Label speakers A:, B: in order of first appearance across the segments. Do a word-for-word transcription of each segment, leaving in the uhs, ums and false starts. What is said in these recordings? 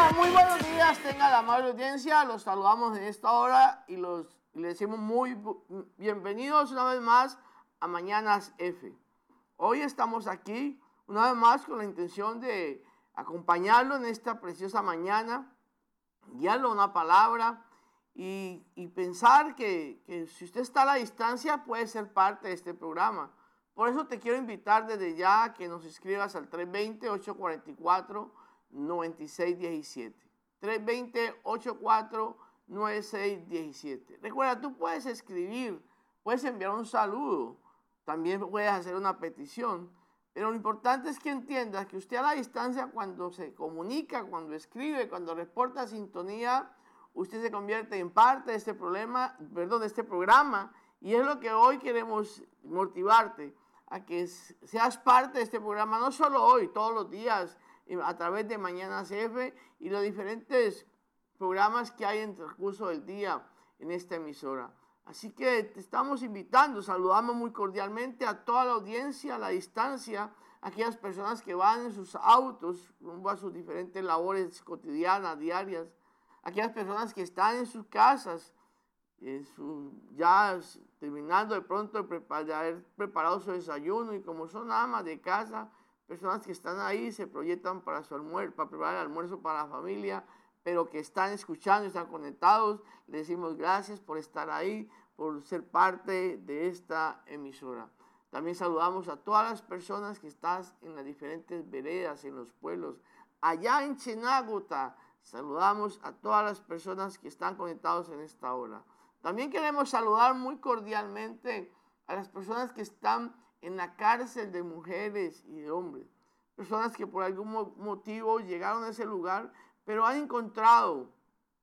A: Muy buenos días, tenga la amable audiencia, los saludamos en esta hora y los y les decimos muy bienvenidos una vez más a Mañanas F. Hoy estamos aquí una vez más con la intención de acompañarlo en esta preciosa mañana, guiarlo a una palabra y, y pensar que, que si usted está a la distancia puede ser parte de este programa. Por eso te quiero invitar desde ya a que nos escribas al tres dos cero, ocho cuatro cuatro, nueve seis uno siete. tres dos cero, ocho cuatro nueve seis uno siete. Recuerda, tú puedes escribir, puedes enviar un saludo, también puedes hacer una petición, pero lo importante es que entiendas que usted a la distancia, cuando se comunica, cuando escribe, cuando reporta sintonía, usted se convierte en parte de este problema, perdón, de este programa, y es lo que hoy queremos motivarte a que seas parte de este programa, no solo hoy, todos los días, a través de Mañanas F y los diferentes programas que hay en el transcurso del día en esta emisora. Así que te estamos invitando, saludamos muy cordialmente a toda la audiencia a la distancia, a aquellas personas que van en sus autos rumbo a sus diferentes labores cotidianas, diarias, aquellas personas que están en sus casas, en su, ya terminando de pronto de, preparar, de haber preparado su desayuno, y como son amas de casa, personas que están ahí, se proyectan para su almuerzo, para preparar el almuerzo para la familia, pero que están escuchando, están conectados, le decimos gracias por estar ahí, por ser parte de esta emisora. También saludamos a todas las personas que están en las diferentes veredas, en los pueblos. Allá en Chenágota, saludamos a todas las personas que están conectados en esta hora. También queremos saludar muy cordialmente a las personas que están en la cárcel de mujeres y de hombres. Personas que por algún motivo llegaron a ese lugar, pero han encontrado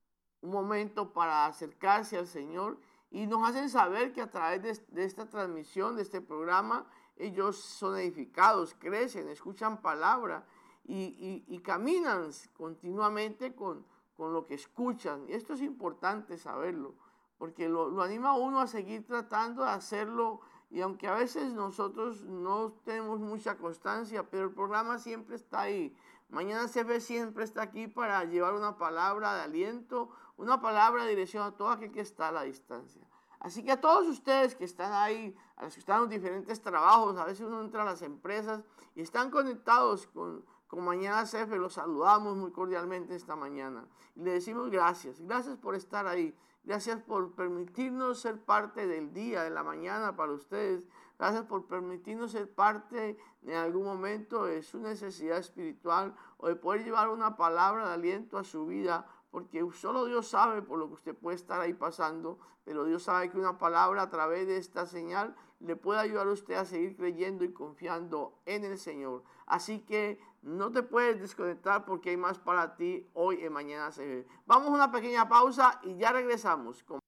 A: un momento para acercarse al Señor y nos hacen saber que a través de, de esta transmisión, de este programa, ellos son edificados, crecen, escuchan palabra y, y, y caminan continuamente con, con lo que escuchan. Y esto es importante saberlo, porque lo, lo anima a uno a seguir tratando de hacerlo. Y aunque a veces nosotros no tenemos mucha constancia, pero el programa siempre está ahí. Mañana C F siempre está aquí para llevar una palabra de aliento, una palabra de dirección a todo aquel que está a la distancia. Así que a todos ustedes que están ahí, a los que están en los diferentes trabajos, a veces uno entra a las empresas y están conectados con, con Mañana C F, los saludamos muy cordialmente esta mañana. Y le decimos gracias, gracias por estar ahí. Gracias por permitirnos ser parte del día, de la mañana para ustedes. Gracias por permitirnos ser parte en algún momento de su necesidad espiritual o de poder llevar una palabra de aliento a su vida, porque solo Dios sabe por lo que usted puede estar ahí pasando, pero Dios sabe que una palabra a través de esta señal le puede ayudar a usted a seguir creyendo y confiando en el Señor. Así que no te puedes desconectar porque hay más para ti hoy en Mañana C F. Vamos a una pequeña pausa y ya regresamos con